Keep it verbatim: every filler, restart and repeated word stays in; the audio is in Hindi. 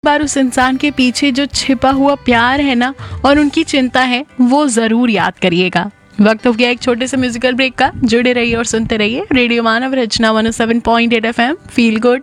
बार उस इंसान के पीछे जो छिपा हुआ प्यार है ना और उनकी चिंता है वो जरूर याद करिएगा। वक्त हो गया एक छोटे से म्यूजिकल ब्रेक का। जुड़े रहिए और सुनते रहिए रेडियो मानव रचना one O seven point eight F M. Feel good.